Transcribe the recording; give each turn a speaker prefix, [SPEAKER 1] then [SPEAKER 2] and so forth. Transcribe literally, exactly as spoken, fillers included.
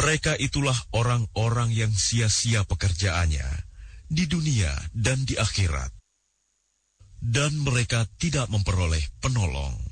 [SPEAKER 1] Mereka itulah orang-orang yang sia-sia pekerjaannya di dunia dan di akhirat. Dan mereka tidak memperoleh penolong.